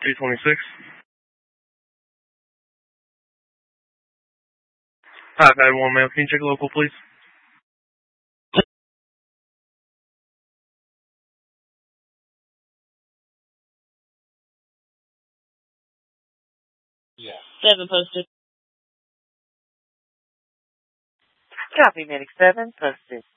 226. I've had one, ma'am. Can you check local, please? Yeah. 7 posted. Copy, Medic 7 posted.